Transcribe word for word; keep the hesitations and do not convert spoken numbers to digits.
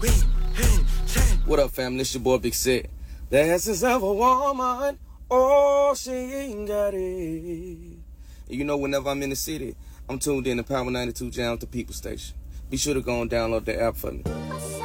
What up, fam? This your boy Big Set. The essence of a woman, oh, she ain't got it. You know, whenever I'm in the city, I'm tuned in to Power ninety-two Jams, the People Station. Be sure to go and download the app for me.